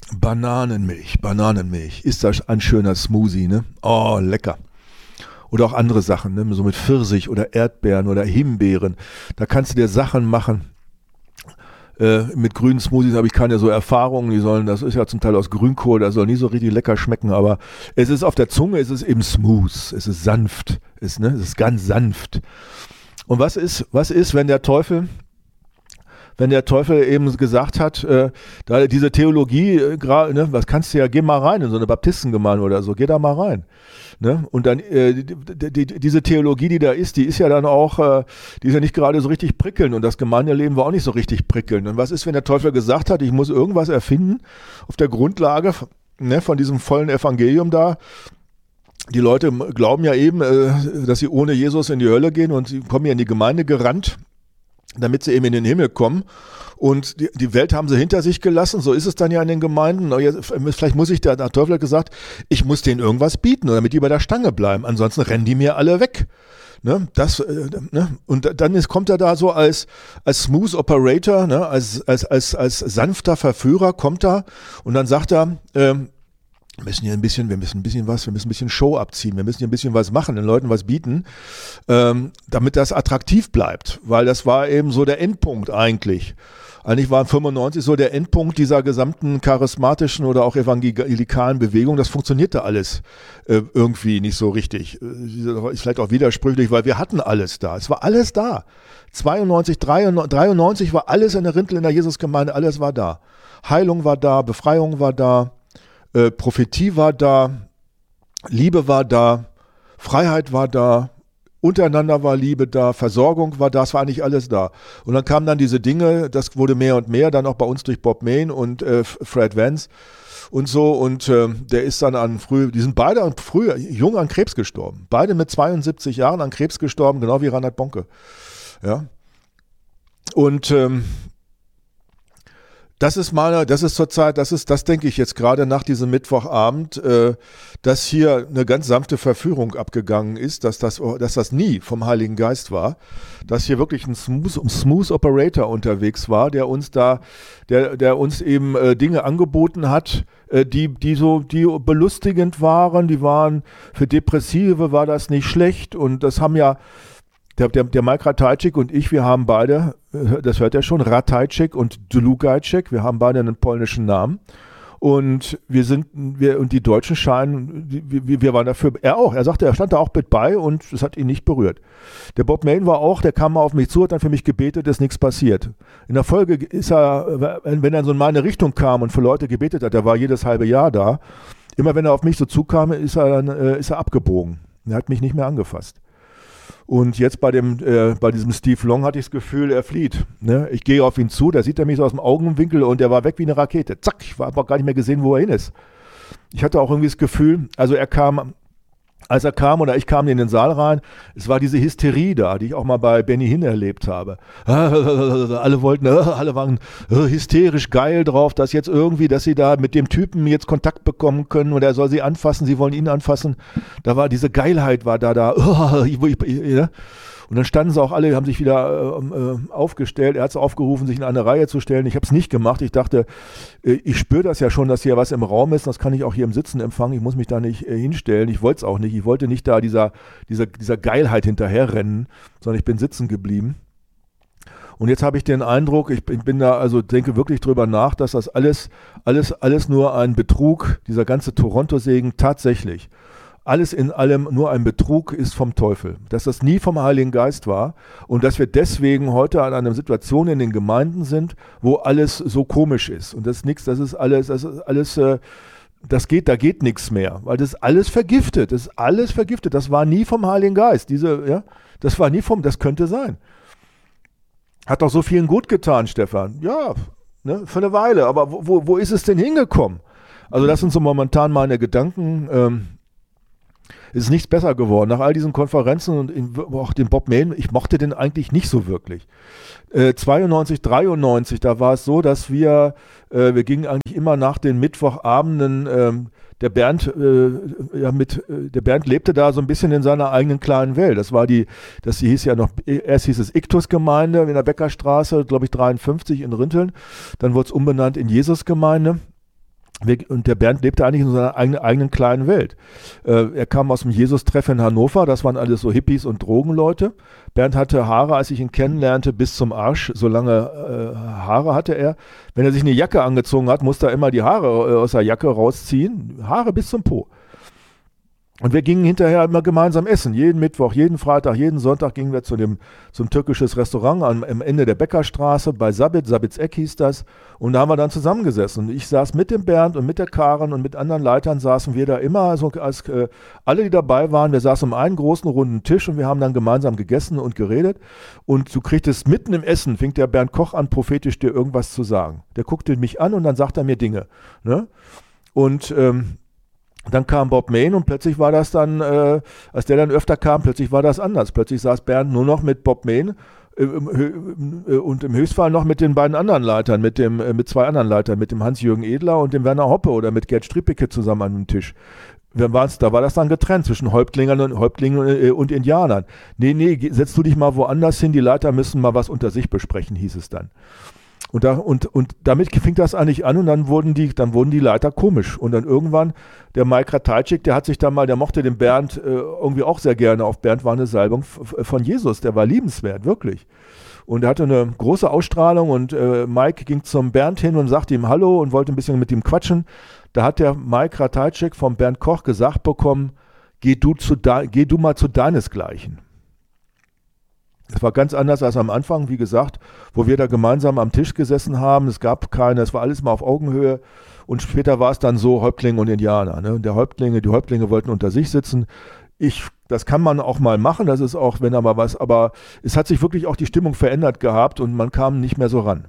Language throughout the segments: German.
Bananenmilch. Ist das ein schöner Smoothie, ne? Oh, lecker. Oder auch andere Sachen, ne? So mit Pfirsich oder Erdbeeren oder Himbeeren. Da kannst du dir Sachen machen. Mit grünen Smoothies habe ich keine so Erfahrungen. Das ist ja zum Teil aus Grünkohl, das soll nie so richtig lecker schmecken, aber es ist auf der Zunge, es ist eben smooth, es ist sanft, es ist ganz sanft. Und was ist, wenn der Teufel eben gesagt hat, da diese Theologie, ne, was kannst du ja, geh mal rein in so eine Baptistengemeinde oder so, geh da mal rein. Ne? Und dann diese Theologie, die ist ja dann auch, die ist ja nicht gerade so richtig prickelnd und das Gemeindeleben war auch nicht so richtig prickelnd. Und was ist, wenn der Teufel gesagt hat, ich muss irgendwas erfinden auf der Grundlage, ne, von diesem vollen Evangelium da? Die Leute glauben ja eben, dass sie ohne Jesus in die Hölle gehen und sie kommen ja in die Gemeinde gerannt, damit sie eben in den Himmel kommen. Und die Welt haben sie hinter sich gelassen, so ist es dann ja in den Gemeinden. Vielleicht muss der Teufel hat gesagt, ich muss denen irgendwas bieten, damit die bei der Stange bleiben, ansonsten rennen die mir alle weg. Ne? Und dann kommt er da so als Smooth Operator, ne? als sanfter Verführer kommt er und dann sagt er, wir müssen ein bisschen Show abziehen, wir müssen hier ein bisschen was machen, den Leuten was bieten, damit das attraktiv bleibt, weil das war eben so der Endpunkt eigentlich. Eigentlich war 95 so der Endpunkt dieser gesamten charismatischen oder auch evangelikalen Bewegung. Das funktionierte alles irgendwie nicht so richtig. Ist vielleicht auch widersprüchlich, weil wir hatten alles da. Es war alles da. 92, 93 war alles in der Rintel in der Jesusgemeinde, alles war da. Heilung war da, Befreiung war da, Prophetie war da, Liebe war da, Freiheit war da, untereinander war Liebe da, Versorgung war da, es war eigentlich alles da. Und dann kamen dann diese Dinge, das wurde mehr und mehr, dann auch bei uns durch Bob Mayne und Fred Vance und so. Und der ist dann die sind beide früh jung an Krebs gestorben. Beide mit 72 Jahren an Krebs gestorben, genau wie Reinhard Bonke. Ja. Und das denke ich jetzt gerade nach diesem Mittwochabend, dass hier eine ganz sanfte Verführung abgegangen ist, dass das nie vom Heiligen Geist war, dass hier wirklich ein Smooth Operator unterwegs war, der uns eben Dinge angeboten hat, die belustigend waren, die waren für Depressive war das nicht schlecht und das haben ja der Mike Ratajczyk und ich, wir haben beide, das hört er schon, Ratajczyk und Dlugajczyk, wir haben beide einen polnischen Namen. Und und die Deutschen scheinen, wir waren dafür, er sagte, er stand da auch mit bei und es hat ihn nicht berührt. Der Bob Mayne der kam mal auf mich zu, hat dann für mich gebetet, ist nichts passiert. In der Folge ist er, wenn er so in meine Richtung kam und für Leute gebetet hat, der war jedes halbe Jahr da, immer wenn er auf mich so zukam, ist er abgebogen. Er hat mich nicht mehr angefasst. Und jetzt bei diesem Steve Long hatte ich das Gefühl, er flieht. Ne? Ich gehe auf ihn zu, da sieht er mich so aus dem Augenwinkel und der war weg wie eine Rakete. Zack, ich habe auch gar nicht mehr gesehen, wo er hin ist. Ich hatte auch irgendwie das Gefühl, also als er kam oder ich kam in den Saal rein, es war diese Hysterie da, die ich auch mal bei Benny Hinn erlebt habe. Alle waren hysterisch geil drauf, dass sie da mit dem Typen jetzt Kontakt bekommen können und er soll sie anfassen, sie wollen ihn anfassen. Da war diese Geilheit da. Und dann standen sie auch alle, haben sich wieder aufgestellt. Er hat es aufgerufen, sich in eine Reihe zu stellen. Ich habe es nicht gemacht. Ich dachte, ich spüre das ja schon, dass hier was im Raum ist. Das kann ich auch hier im Sitzen empfangen. Ich muss mich da nicht hinstellen. Ich wollte es auch nicht. Ich wollte nicht da dieser Geilheit hinterherrennen, sondern ich bin sitzen geblieben. Und jetzt habe ich den Eindruck, ich bin da, also denke wirklich drüber nach, dass das alles nur ein Betrug, dieser ganze Toronto-Segen tatsächlich, alles in allem nur ein Betrug ist vom Teufel, dass das nie vom Heiligen Geist war und dass wir deswegen heute an einer Situation in den Gemeinden sind, wo alles so komisch ist und da geht nichts mehr, weil das ist alles vergiftet, das war nie vom Heiligen Geist, das könnte sein. Hat doch so vielen gut getan, Stefan. Ja, ne, für eine Weile, aber wo ist es denn hingekommen? Also das sind so momentan meine Gedanken. Es ist nichts besser geworden. Nach all diesen Konferenzen und auch den Bob Mayne, ich mochte den eigentlich nicht so wirklich. 92, 93, da war es so, dass wir gingen eigentlich immer nach den Mittwochabenden, der Bernd lebte da so ein bisschen in seiner eigenen kleinen Welt. Erst hieß es Iktus-Gemeinde in der Beckerstraße, glaube ich 53 in Rinteln. Dann wurde es umbenannt in Jesus-Gemeinde. Und der Bernd lebte eigentlich in seiner eigenen kleinen Welt. Er kam aus dem Jesus-Treff in Hannover, das waren alles so Hippies und Drogenleute. Bernd hatte Haare, als ich ihn kennenlernte, bis zum Arsch, so lange Haare hatte er. Wenn er sich eine Jacke angezogen hat, musste er immer die Haare aus der Jacke rausziehen, Haare bis zum Po. Und wir gingen hinterher immer gemeinsam essen. Jeden Mittwoch, jeden Freitag, jeden Sonntag gingen wir zum türkisches Restaurant am Ende der Bäckerstraße bei Sabit's Eck hieß das. Und da haben wir dann zusammengesessen. Und ich saß mit dem Bernd und mit der Karen und mit anderen Leitern saßen wir da immer, so als alle, die dabei waren, wir saßen um einen großen runden Tisch und wir haben dann gemeinsam gegessen und geredet. Und du kriegtest mitten im Essen, fing der Bernd Koch an, prophetisch dir irgendwas zu sagen. Der guckte mich an und dann sagt er mir Dinge. Ne? Und dann kam Bob Mayne und plötzlich war das dann, als der dann öfter kam, plötzlich war das anders. Plötzlich saß Bernd nur noch mit Bob Mayne und im Höchstfall noch mit den beiden anderen Leitern, mit zwei anderen Leitern, mit dem Hans-Jürgen Edler und dem Werner Hoppe oder mit Gerd Strippeke zusammen an dem Tisch. Da war das dann getrennt zwischen Häuptlingen und Indianern. Nee, setz du dich mal woanders hin, die Leiter müssen mal was unter sich besprechen, hieß es dann. Und damit fing das eigentlich an und dann wurden die Leiter komisch. Und dann irgendwann, der Mike Ratajczyk, der mochte den Bernd irgendwie auch sehr gerne. Auf Bernd war eine Salbung von Jesus, der war liebenswert, wirklich. Und er hatte eine große Ausstrahlung und Mike ging zum Bernd hin und sagte ihm Hallo und wollte ein bisschen mit ihm quatschen. Da hat der Mike Ratajczyk vom Bernd Koch gesagt bekommen, geh du mal zu deinesgleichen. Es war ganz anders als am Anfang, wie gesagt, wo wir da gemeinsam am Tisch gesessen haben. Es gab keine, es war alles mal auf Augenhöhe. Und später war es dann so Häuptlinge und Indianer. Ne? Die Häuptlinge wollten unter sich sitzen. Das kann man auch mal machen, das ist auch, wenn aber was, aber es hat sich wirklich auch die Stimmung verändert gehabt und man kam nicht mehr so ran.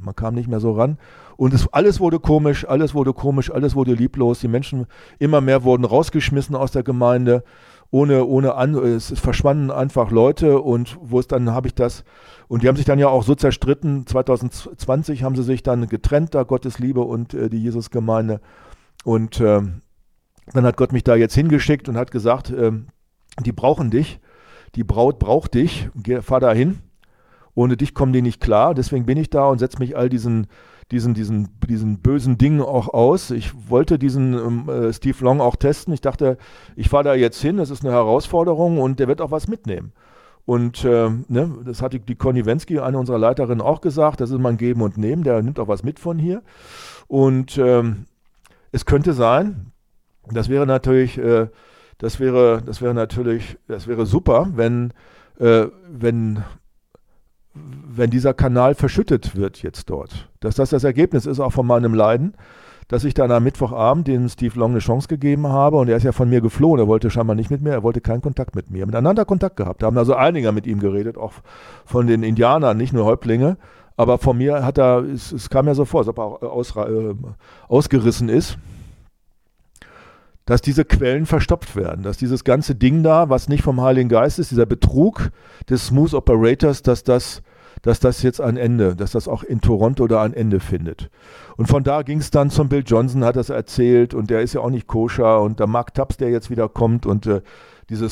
Und alles wurde komisch, alles wurde lieblos. Die Menschen immer mehr wurden rausgeschmissen aus der Gemeinde. Es verschwanden einfach Leute und und die haben sich dann ja auch so zerstritten, 2020 haben sie sich dann getrennt, da Gottes Liebe und die Jesusgemeinde und dann hat Gott mich da jetzt hingeschickt und hat gesagt, die brauchen dich, die Braut braucht dich, fahr da hin, ohne dich kommen die nicht klar, deswegen bin ich da und setze mich all diesen bösen Dingen auch aus. Ich wollte diesen Steve Long auch testen. Ich dachte, ich fahre da jetzt hin, das ist eine Herausforderung und der wird auch was mitnehmen. Und das hat die Conny Wensky, eine unserer Leiterinnen, auch gesagt, das ist mal ein Geben und Nehmen, der nimmt auch was mit von hier. Und es könnte sein, das wäre super, wenn dieser Kanal verschüttet wird jetzt dort. Dass das Ergebnis ist auch von meinem Leiden, dass ich dann am Mittwochabend dem Steve Long eine Chance gegeben habe und er ist ja von mir geflohen, er wollte scheinbar nicht mit mir, er wollte keinen Kontakt mit mir. Miteinander Kontakt gehabt, da haben also einige mit ihm geredet, auch von den Indianern, nicht nur Häuptlinge, aber von mir es kam ja so vor, als ob er ausgerissen ist, dass diese Quellen verstopft werden, dass dieses ganze Ding da, was nicht vom Heiligen Geist ist, dieser Betrug des Smooth Operators, dass das jetzt ein Ende, dass das auch in Toronto da ein Ende findet. Und von da ging es dann zum Bill Johnson, hat das erzählt und der ist ja auch nicht koscher und der Mark Tubbs, der jetzt wieder kommt und diese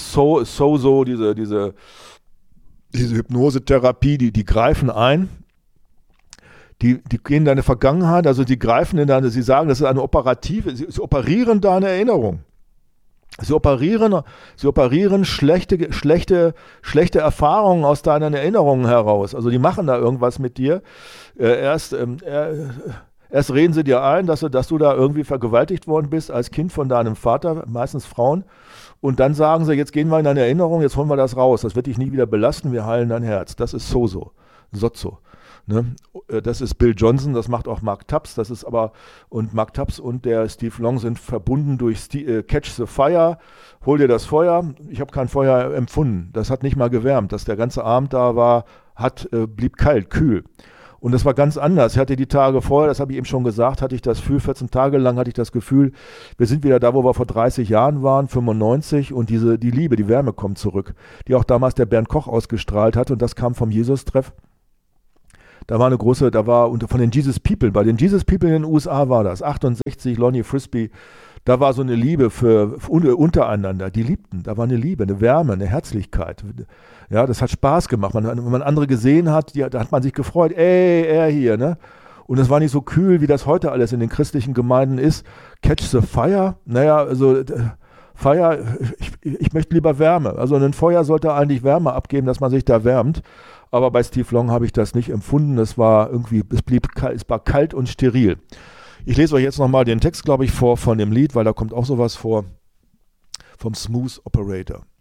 Hypnosetherapie, die greifen ein. Die gehen in deine Vergangenheit, also die greifen in deine, sie sagen, das ist eine operative, sie operieren deine Erinnerung. Sie operieren schlechte Erfahrungen aus deinen Erinnerungen heraus. Also die machen da irgendwas mit dir. Erst reden sie dir ein, dass du da irgendwie vergewaltigt worden bist als Kind von deinem Vater, meistens Frauen. Und dann sagen sie, jetzt gehen wir in deine Erinnerung, jetzt holen wir das raus. Das wird dich nie wieder belasten, wir heilen dein Herz. Das ist Sozo. Ne? Das ist Bill Johnson, das macht auch Mark Tubbs, und Mark Tubbs und der Steve Long sind verbunden durch Catch the Fire, hol dir das Feuer, ich habe kein Feuer empfunden, das hat nicht mal gewärmt, dass der ganze Abend da war, blieb kalt, kühl. Und das war ganz anders. Ich hatte die Tage vorher, das habe ich eben schon gesagt, 14 Tage lang hatte ich das Gefühl, wir sind wieder da, wo wir vor 30 Jahren waren, 95, und die Liebe, die Wärme kommt zurück, die auch damals der Bernd Koch ausgestrahlt hat, und das kam vom Jesus-Treff. Von den Jesus People, bei den Jesus People in den USA war das, 68, Lonnie Frisbee, da war so eine Liebe für untereinander, die liebten, da war eine Liebe, eine Wärme, eine Herzlichkeit. Ja, das hat Spaß gemacht, wenn man andere gesehen hat, da hat man sich gefreut, ey, er hier, ne? Und es war nicht so kühl, wie das heute alles in den christlichen Gemeinden ist. Catch the fire? Naja, also Feuer, ich möchte lieber Wärme. Also ein Feuer sollte eigentlich Wärme abgeben, dass man sich da wärmt. Aber bei Steve Long habe ich das nicht empfunden. Es war kalt und steril. Ich lese euch jetzt nochmal den Text, glaube ich, vor von dem Lied, weil da kommt auch sowas vor vom Smooth Operator.